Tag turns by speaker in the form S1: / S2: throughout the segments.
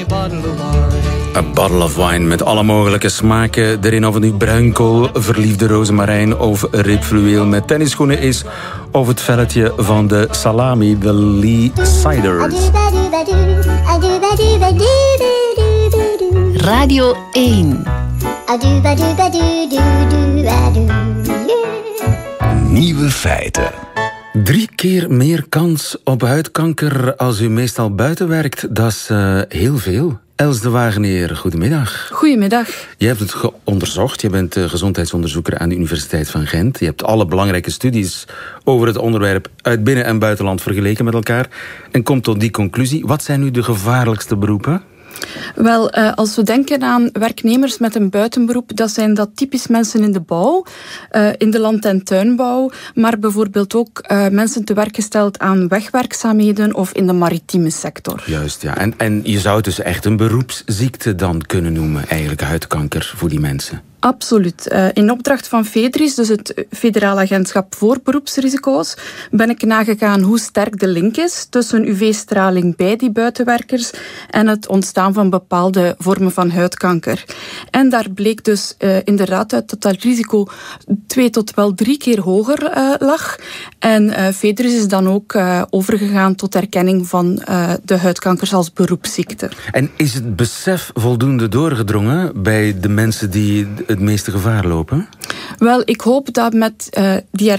S1: A bottle of wine met alle mogelijke smaken erin. Of het nu bruinkool, verliefde rozemarijn of ribfluweel met tennisschoenen is. Of het velletje van de salami, de Lee Ciders.
S2: Radio 1.
S3: Nieuwe feiten.
S1: 3 keer meer kans op huidkanker als u meestal buiten werkt. Dat is heel veel. Els de Wageneer, goedemiddag.
S4: Goedemiddag.
S1: Je hebt het onderzocht. Je bent gezondheidsonderzoeker aan de Universiteit van Gent. Je hebt alle belangrijke studies over het onderwerp uit binnen- en buitenland vergeleken met elkaar. En komt tot die conclusie. Wat zijn nu de gevaarlijkste beroepen?
S4: Wel, als we denken aan werknemers met een buitenberoep, dan zijn dat typisch mensen in de bouw, in de land- en tuinbouw, maar bijvoorbeeld ook mensen te werk gesteld aan wegwerkzaamheden of in de maritieme sector.
S1: Juist, ja. En je zou het dus echt een beroepsziekte dan kunnen noemen, eigenlijk huidkanker voor die mensen.
S4: Absoluut. In opdracht van FEDRIS, dus het Federaal Agentschap voor Beroepsrisico's, ben ik nagegaan hoe sterk de link is tussen UV-straling bij die buitenwerkers en het ontstaan van bepaalde vormen van huidkanker. En daar bleek dus inderdaad uit dat dat risico 2 tot wel 3 keer hoger lag. En FEDRIS is dan ook overgegaan tot erkenning van de huidkankers als beroepsziekte.
S1: En is het besef voldoende doorgedrongen bij de mensen die het meeste gevaar lopen?
S4: Wel, ik hoop dat met die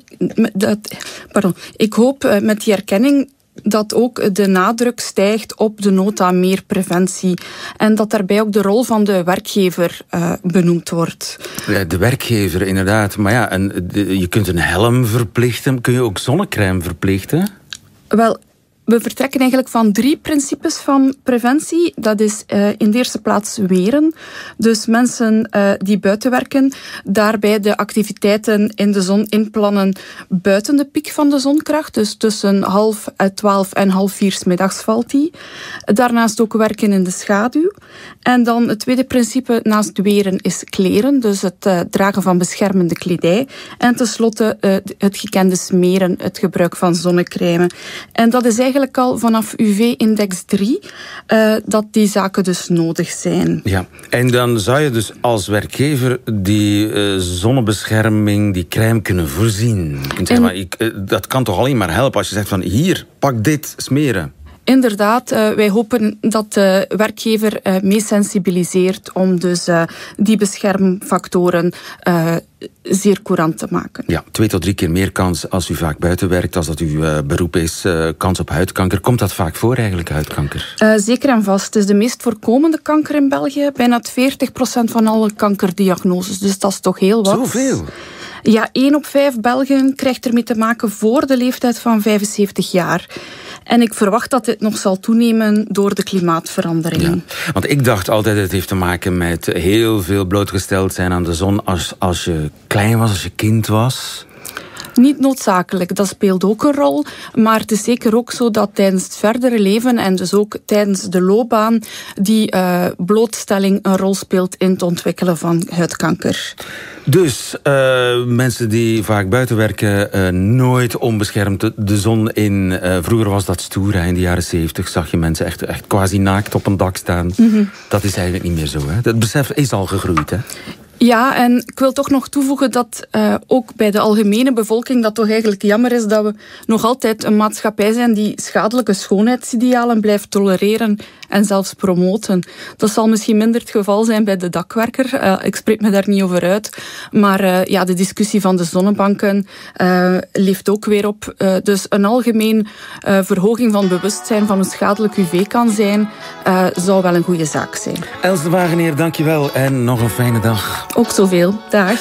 S4: erkenning dat ook de nadruk stijgt op de nood aan meer preventie. En dat daarbij ook de rol van de werkgever benoemd wordt.
S1: De werkgever, inderdaad. Maar ja, je kunt een helm verplichten. Kun je ook zonnecrème verplichten?
S4: Wel, we vertrekken eigenlijk van 3 principes van preventie. Dat is in de eerste plaats weren. Dus mensen die buiten werken, daarbij de activiteiten in de zon inplannen buiten de piek van de zonkracht. Dus tussen 11:30 en 3:30 's middags valt die. Daarnaast ook werken in de schaduw. En dan het tweede principe naast weren is kleren. Dus het dragen van beschermende kledij. En tenslotte het gekende smeren, het gebruik van zonnecrème. En dat is eigenlijk al vanaf UV-index 3 dat die zaken dus nodig zijn.
S1: Ja, en dan zou je dus als werkgever die zonnebescherming, die crème kunnen voorzien. Je kunt zeggen, dat kan toch alleen maar helpen als je zegt van hier, pak dit, smeren.
S4: Inderdaad, wij hopen dat de werkgever mee sensibiliseert om dus die beschermfactoren zeer courant te maken.
S1: Ja, 2 tot 3 keer meer kans als u vaak buiten werkt, als dat uw beroep is, kans op huidkanker. Komt dat vaak voor eigenlijk, huidkanker?
S4: Zeker en vast. Het is de meest voorkomende kanker in België. Bijna 40% van alle kankerdiagnoses. Dus dat is toch heel wat.
S1: Zoveel?
S4: Ja, 1 op 5 Belgen krijgt ermee te maken voor de leeftijd van 75 jaar. En ik verwacht dat dit nog zal toenemen door de klimaatverandering.
S1: Ja, want ik dacht altijd, het heeft te maken met heel veel blootgesteld zijn aan de zon als je klein was, als je kind was.
S4: Niet noodzakelijk, dat speelt ook een rol. Maar het is zeker ook zo dat tijdens het verdere leven en dus ook tijdens de loopbaan die blootstelling een rol speelt in het ontwikkelen van huidkanker.
S1: Dus mensen die vaak buiten werken, nooit onbeschermd de zon in. Vroeger was dat stoer. In de jaren 70 zag je mensen echt quasi naakt op een dak staan. Mm-hmm. Dat is eigenlijk niet meer zo. Hè? Het besef is al gegroeid. Hè?
S4: Ja, en ik wil toch nog toevoegen dat ook bij de algemene bevolking dat toch eigenlijk jammer is dat we nog altijd een maatschappij zijn die schadelijke schoonheidsidealen blijft tolereren en zelfs promoten. Dat zal misschien minder het geval zijn bij de dakwerker. Ik spreek me daar niet over uit. Maar de discussie van de zonnebanken leeft ook weer op. Dus een algemeen verhoging van bewustzijn van hoe schadelijk UV kan zijn, zou wel een goede zaak zijn.
S1: Els de Wageneer, dankjewel en nog een fijne dag.
S4: Ook zoveel. Dag.